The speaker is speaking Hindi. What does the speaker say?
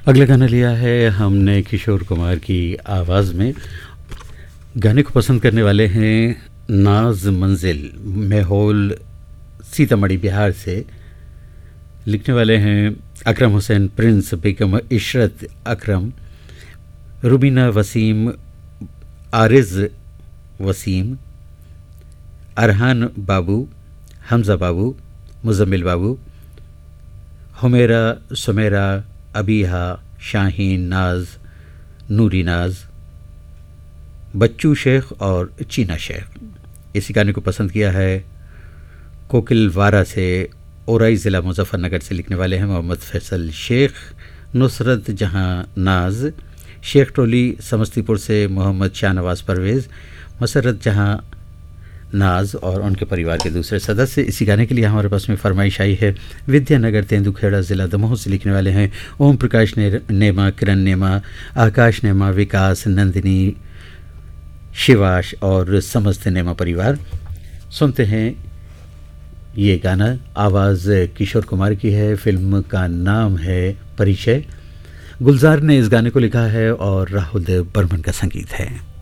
अगला गाना लिया है हमने किशोर कुमार की आवाज़ में। गाने को पसंद करने वाले हैं नाज मंजिल, मेहोल, सीतामढ़ी, बिहार से। लिखने वाले हैं अकरम हुसैन प्रिंस, बेगम इशरत अकरम, रुबीना वसीम, आरिज वसीम, अरहान बाबू, हमज़ा बाबू, मुजम्मिल बाबू, हुमेरा, सुमेरा, अबीहा, शाहीन, नाज, नूरी नाज, बच्चू शेख और चीना शेख। इसी गाने को पसंद किया है कोकिलवारा से, ओराई ज़िला मुजफ्फरनगर से। लिखने वाले हैं मोहम्मद फैसल शेख, नुसरत जहां नाज, शेख टोली समस्तीपुर से मोहम्मद शाहनवाज परवेज़, मसरत जहां नाज और उनके परिवार के दूसरे सदस्य। इसी गाने के लिए हमारे पास में फरमाइश आई है विद्यानगर तेंदुखेड़ा ज़िला दमोह से। लिखने वाले हैं ओम प्रकाश नेमा, किरण नेमा, आकाश नेमा, विकास, नंदिनी, शिवाश और समस्त नेमा परिवार। सुनते हैं ये गाना। आवाज़ किशोर कुमार की है, फिल्म का नाम है परिचय। गुलजार ने इस गाने को लिखा है और राहुल देव बर्मन का संगीत है।